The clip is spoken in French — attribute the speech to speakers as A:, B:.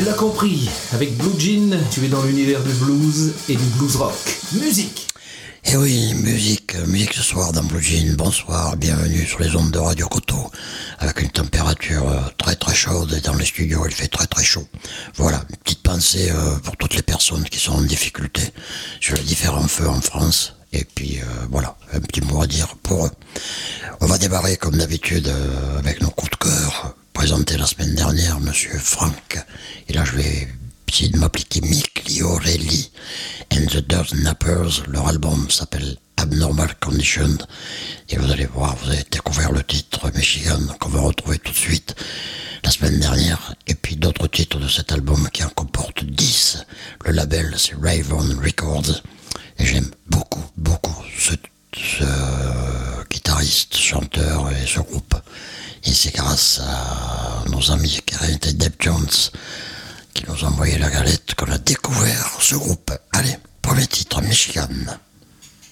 A: l'as compris, avec Blue Jean, tu es dans l'univers du blues et du blues rock. Musique!
B: Eh oui, musique ce soir dans Blue Jean. Bonsoir, bienvenue sur les ondes de Radio Coteau, avec une température très très chaude et dans les studios il fait très très chaud. Voilà, une petite pensée pour toutes les personnes qui sont en difficulté sur les différents feux en France. Et puis voilà, un petit mot à dire pour eux. On va démarrer comme d'habitude avec nos coups de cœur, présentés la semaine dernière, Monsieur Franck. Et là je vais essayer de m'appliquer Mick Liorelli and the Dirt Nappers. Leur album s'appelle Abnormal Condition. Et vous allez voir, vous allez découvrir le titre Michigan qu'on va retrouver tout de suite la semaine dernière. Et puis d'autres titres de cet album qui en comporte 10. Le label c'est Raven Records. Et j'aime beaucoup ce guitariste, chanteur et ce groupe. Et c'est grâce à nos amis Karen et Deb Jones qui nous ont envoyé la galette qu'on a découvert ce groupe. Allez, premier titre, Michigan.